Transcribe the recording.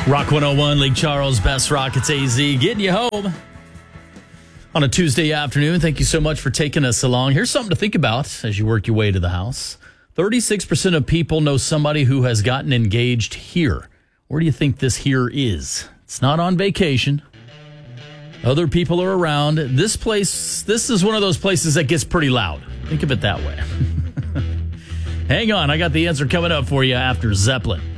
Rock 101, Lake Charles, Best Rock. It's AZ getting you home on a Tuesday afternoon. Thank you so much for taking us along. Here's something to think about as you work your way to the house. 36% of people know somebody who has gotten engaged here. Where do you think this here is? It's not on vacation. Other people are around. This is one of those places that gets pretty loud. Think of it that way. Hang on, I got the answer coming up for you after Zeppelin.